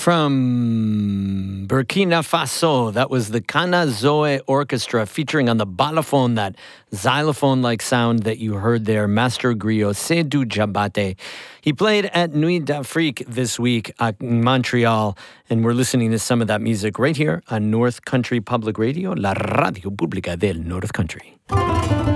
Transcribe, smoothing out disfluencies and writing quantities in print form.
From Burkina Faso, that was the Kana Zoe Orchestra featuring on the balafon, that xylophone-like sound that you heard there, Master Griot Seydou Diabaté. He played at Nuit d'Afrique this week in Montreal, and we're listening to some of that music right here on North Country Public Radio, la radio pública del North Country.